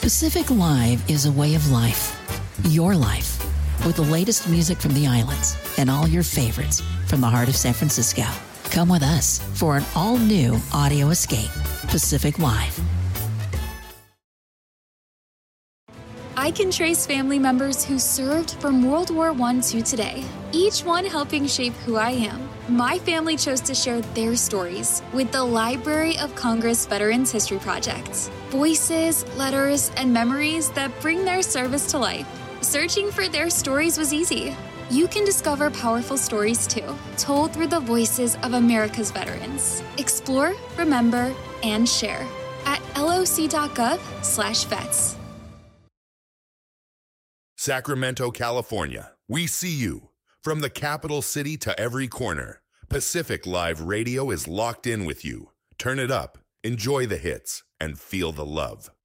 Pacific Live is a way of life. Your life. With the latest music from the islands and all your favorites from the heart of San Francisco. Come with us for an all-new audio escape. Pacific Live. I can trace family members who served from World War I to today, each one helping shape who I am. My family chose to share their stories with the Library of Congress Veterans History Project. Voices, letters, and memories that bring their service to life. Searching for their stories was easy. You can discover powerful stories too, told through the voices of America's veterans. Explore, remember, and share at loc.gov/vets. Sacramento, California. We see you. From the capital city to every corner, Pacific Live Radio is locked in with you. Turn it up, enjoy the hits, and feel the love.